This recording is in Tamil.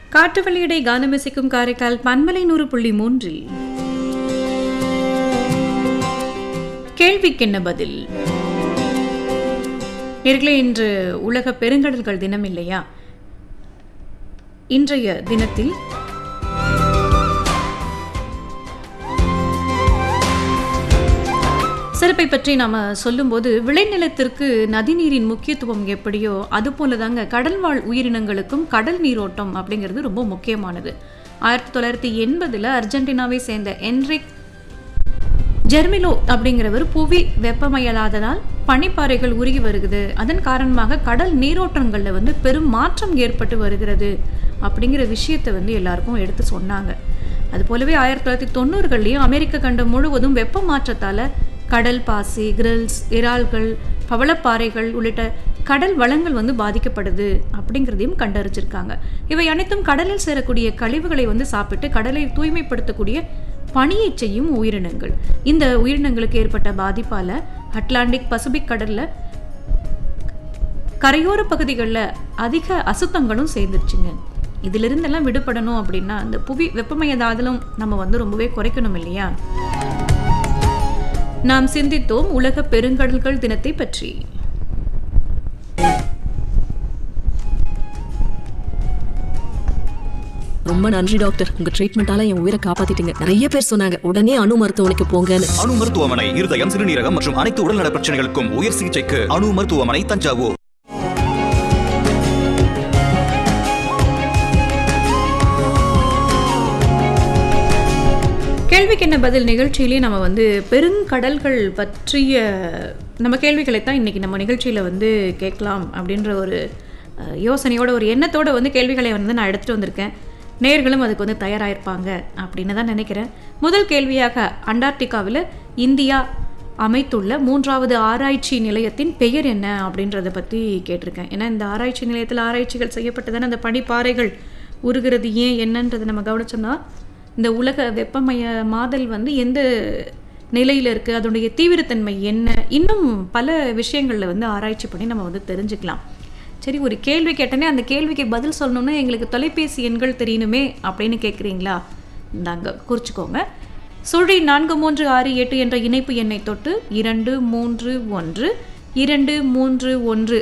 காற்று வெளியிடை கானமிசைக்கும் காரைக்கால் பன்மலை 100.3 கேள்விக்கென்ன பதில். நேர்களே, இன்று உலக பெருங்கடல்கள் தினம் இல்லையா? இன்றைய தினத்தில் சிறப்பை பற்றி நாம் சொல்லும்போது, விளைநிலத்திற்கு நதிநீரின் முக்கியத்துவம் எப்படியோ அதுபோல தாங்க கடல்வாழ் உயிரினங்களுக்கும் கடல் நீரோட்டம் அப்படிங்கிறது ரொம்ப முக்கியமானது. 1980 அர்ஜென்டினாவை சேர்ந்த என்ரிக் ஜெர்மிலோ அப்படிங்கிறவர் புவி வெப்பமயலாததால் பனிப்பாறைகள் உருகி வருகிறது, அதன் காரணமாக கடல் நீரோட்டங்களில் பெரும் மாற்றம் ஏற்பட்டு வருகிறது அப்படிங்கிற விஷயத்தை எல்லாருக்கும் எடுத்து சொன்னாங்க. அது போலவே 1990 அமெரிக்க கண்டம் முழுவதும் வெப்ப மாற்றத்தால் கடல் பாசி, கிரில்ஸ், இறால்கள், பவளப்பாறைகள் உள்ளிட்ட கடல் வளங்கள் பாதிக்கப்படுது அப்படிங்கிறதையும் கண்டறிஞ்சிருக்காங்க. இவை அனைத்தும் கடலில் சேரக்கூடிய கழிவுகளை சாப்பிட்டு கடலை தூய்மைப்படுத்தக்கூடிய பணியை செய்யும் உயிரினங்கள். இந்த உயிரினங்களுக்கு ஏற்பட்ட பாதிப்பால் அட்லாண்டிக், பசிபிக் கடல்ல கரையோர பகுதிகளில் அதிக அசுத்தங்களும் சேர்ந்துருச்சுங்க. இதிலிருந்தெல்லாம் விடுபடணும் அப்படின்னா அந்த புவி வெப்பமயதாதலும் நம்ம ரொம்பவே குறைக்கணும் இல்லையா? நாம் சிந்தித்தோம் உலக பெருங்கடல்கள் தினத்தை பற்றி. ரொம்ப நன்றி டாக்டர், உங்க ட்ரீட்மெண்டால என் உயிரை காப்பாத்திட்டீங்க. நிறைய பேர் சொன்னாங்க உடனே அணு மருத்துவமனைக்கு போங்கன்னு. அணு மருத்துவமனை இருதயம், சிறுநீரகம் மற்றும் அனைத்து உடல்நல பிரச்சனைகளுக்கும் உயர் சிகிச்சைக்கு அணு மருத்துவமனை, தஞ்சாவூர். கேள்விக்கென்ன பதில் நிகழ்ச்சியிலே நம்ம பெருங்கடல்கள் பற்றிய நம்ம கேள்விகளை தான் இன்றைக்கி நம்ம நிகழ்ச்சியில் கேட்கலாம் அப்படின்ற ஒரு யோசனையோட, ஒரு எண்ணத்தோடு கேள்விகளை நான் எடுத்துகிட்டு வந்திருக்கேன். நேயர்களும் அதுக்கு தயாராகிருப்பாங்க அப்படின்னு தான் நினைக்கிறேன். முதல் கேள்வியாக, அண்டார்டிகாவில் இந்தியா அமைத்துள்ள 3வது ஆராய்ச்சி நிலையத்தின் பெயர் என்ன அப்படின்றத பற்றி கேட்டிருக்கேன். ஏன்னா இந்த ஆராய்ச்சி நிலையத்தில் ஆராய்ச்சிகள் செய்யப்பட்டு தானே அந்த பனிப்பாறைகள் உருகிறது. ஏன் என்னன்றதை நம்ம கவனிச்சோம்னா, இந்த உலக வெப்பமய மாதல் எந்த நிலையில் இருக்குது, அதனுடைய தீவிரத்தன்மை என்ன, இன்னும் பல விஷயங்களில் ஆராய்ச்சி பண்ணி நம்ம தெரிஞ்சுக்கலாம். சரி, ஒரு கேள்வி கேட்டனே அந்த கேள்விக்கு பதில் சொல்லணும்னா எங்களுக்கு தொலைபேசி எண்கள் தெரியணுமே அப்படின்னு கேட்குறீங்களா? இந்தாங்க, குறிச்சிக்கோங்க. 4368 என்ற இணைப்பு எண்ணை தொட்டு 231 231